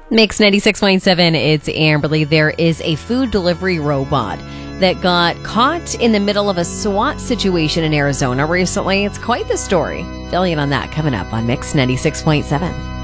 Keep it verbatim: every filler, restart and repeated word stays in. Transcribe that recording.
Mix ninety-six point seven, it's Amberly. There is a food delivery robot that got caught in the middle of a SWAT situation in Arizona recently. It's quite the story. Fill you in on that coming up on Mix ninety-six point seven.